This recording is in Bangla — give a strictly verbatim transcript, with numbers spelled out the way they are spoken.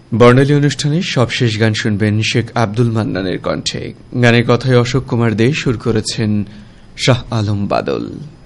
বর্ণালী অনুষ্ঠানে সবশেষ গান শুনবেন শেখ আব্দুল মান্নানের কণ্ঠে। গানের কথায় অশোক কুমার দে, সুর করেছেন শাহ আলম বাদল।